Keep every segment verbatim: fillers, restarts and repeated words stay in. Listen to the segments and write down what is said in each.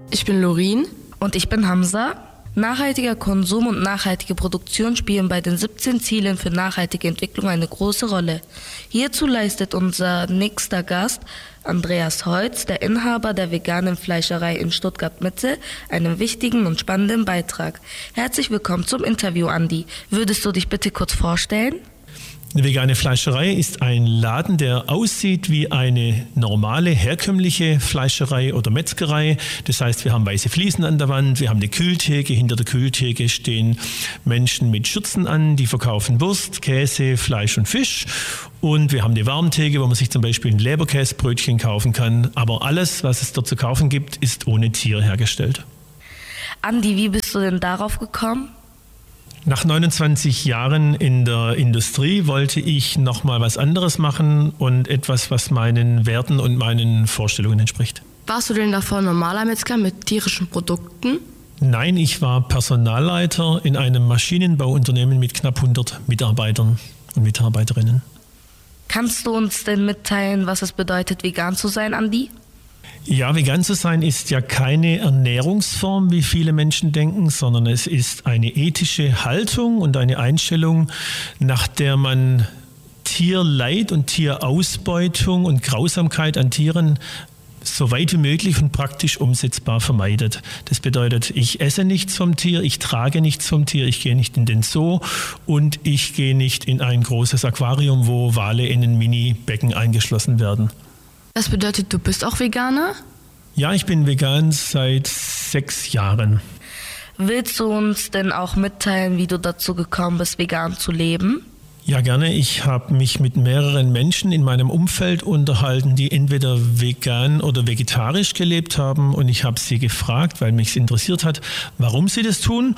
Ich bin Lorin. Und ich bin Hamza. Nachhaltiger Konsum und nachhaltige Produktion spielen bei den siebzehn Zielen für nachhaltige Entwicklung eine große Rolle. Hierzu leistet unser nächster Gast, Andreas Holz, der Inhaber der veganen Fleischerei in Stuttgart-Mitte, einen wichtigen und spannenden Beitrag. Herzlich willkommen zum Interview, Andi. Würdest du dich bitte kurz vorstellen? Eine vegane Fleischerei ist ein Laden, der aussieht wie eine normale, herkömmliche Fleischerei oder Metzgerei. Das heißt, wir haben weiße Fliesen an der Wand, wir haben eine Kühltheke. Hinter der Kühltheke stehen Menschen mit Schürzen an, die verkaufen Wurst, Käse, Fleisch und Fisch. Und wir haben eine Warmtheke, wo man sich zum Beispiel ein Leberkäsebrötchen kaufen kann. Aber alles, was es dort zu kaufen gibt, ist ohne Tier hergestellt. Andi, wie bist du denn darauf gekommen? Nach neunundzwanzig Jahren in der Industrie wollte ich noch mal was anderes machen und etwas, was meinen Werten und meinen Vorstellungen entspricht. Warst du denn davor normaler Metzger mit tierischen Produkten? Nein, ich war Personalleiter in einem Maschinenbauunternehmen mit knapp hundert Mitarbeitern und Mitarbeiterinnen. Kannst du uns denn mitteilen, was es bedeutet, vegan zu sein, Andi? Ja, vegan zu sein ist ja keine Ernährungsform, wie viele Menschen denken, sondern es ist eine ethische Haltung und eine Einstellung, nach der man Tierleid und Tierausbeutung und Grausamkeit an Tieren so weit wie möglich und praktisch umsetzbar vermeidet. Das bedeutet, ich esse nichts vom Tier, ich trage nichts vom Tier, ich gehe nicht in den Zoo und ich gehe nicht in ein großes Aquarium, wo Wale in ein Mini-Becken eingeschlossen werden. Das bedeutet, du bist auch Veganer? Ja, ich bin vegan seit sechs Jahren. Willst du uns denn auch mitteilen, wie du dazu gekommen bist, vegan zu leben? Ja, gerne. Ich habe mich mit mehreren Menschen in meinem Umfeld unterhalten, die entweder vegan oder vegetarisch gelebt haben. Und ich habe sie gefragt, weil mich es interessiert hat, warum sie das tun.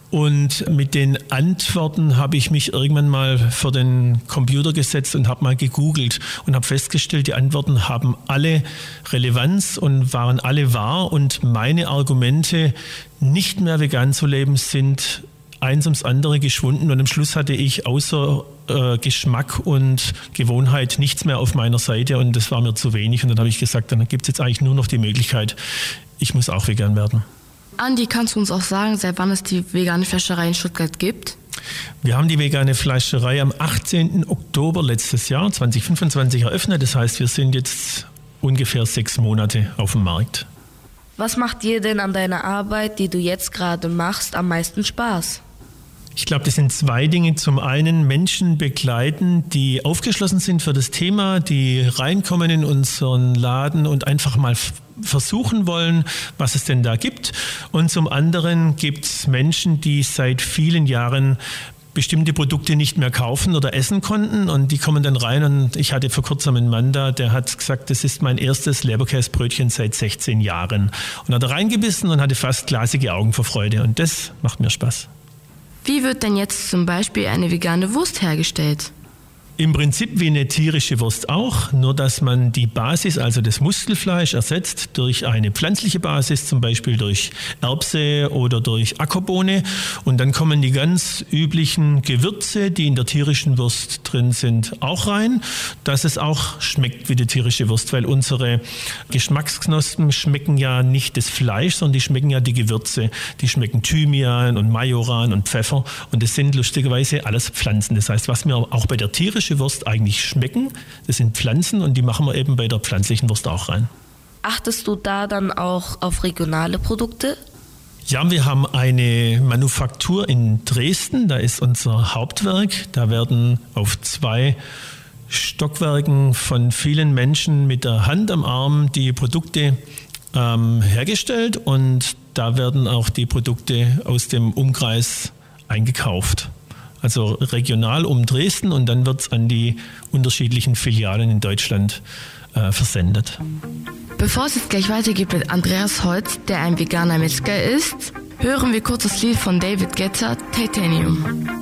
Und mit den Antworten habe ich mich irgendwann mal vor den Computer gesetzt und habe mal gegoogelt und habe festgestellt, die Antworten haben alle Relevanz und waren alle wahr. Und meine Argumente, nicht mehr vegan zu leben, sind eins ums andere geschwunden und am Schluss hatte ich außer äh, Geschmack und Gewohnheit nichts mehr auf meiner Seite und das war mir zu wenig und dann habe ich gesagt, dann gibt es jetzt eigentlich nur noch die Möglichkeit, ich muss auch vegan werden. Andi, kannst du uns auch sagen, seit wann es die vegane Fleischerei in Stuttgart gibt? Wir haben die vegane Fleischerei am achtzehnten Oktober letztes Jahr, zwanzig fünfundzwanzig, eröffnet. Das heißt, wir sind jetzt ungefähr sechs Monate auf dem Markt. Was macht dir denn an deiner Arbeit, die du jetzt gerade machst, am meisten Spaß? Ich glaube, das sind zwei Dinge. Zum einen Menschen begleiten, die aufgeschlossen sind für das Thema, die reinkommen in unseren Laden und einfach mal f- versuchen wollen, was es denn da gibt. Und zum anderen gibt es Menschen, die seit vielen Jahren bestimmte Produkte nicht mehr kaufen oder essen konnten und die kommen dann rein und ich hatte vor kurzem einen Mann da, der hat gesagt, das ist mein erstes Leberkäsebrötchen seit sechzehn Jahren und hat da reingebissen und hatte fast glasige Augen vor Freude und das macht mir Spaß. Wie wird denn jetzt zum Beispiel eine vegane Wurst hergestellt? Im Prinzip wie eine tierische Wurst auch, nur dass man die Basis, also das Muskelfleisch, ersetzt durch eine pflanzliche Basis, zum Beispiel durch Erbse oder durch Ackerbohne. Und dann kommen die ganz üblichen Gewürze, die in der tierischen Wurst drin sind, auch rein, dass es auch schmeckt wie die tierische Wurst, weil unsere Geschmacksknospen schmecken ja nicht das Fleisch, sondern die schmecken ja die Gewürze. Die schmecken Thymian und Majoran und Pfeffer und das sind lustigerweise alles Pflanzen. Das heißt, was wir auch bei der tierischen Wurst eigentlich schmecken, das sind Pflanzen und die machen wir eben bei der pflanzlichen Wurst auch rein. Achtest du da dann auch auf regionale Produkte? Ja, wir haben eine Manufaktur in Dresden, da ist unser Hauptwerk. Da werden auf zwei Stockwerken von vielen Menschen mit der Hand am Arm die Produkte ähm, hergestellt und da werden auch die Produkte aus dem Umkreis eingekauft. Also regional um Dresden und dann wird es an die unterschiedlichen Filialen in Deutschland äh, versendet. Bevor es jetzt gleich weitergeht mit Andreas Holz, der ein veganer Metzger ist, hören wir kurz das Lied von David Guetta, Titanium.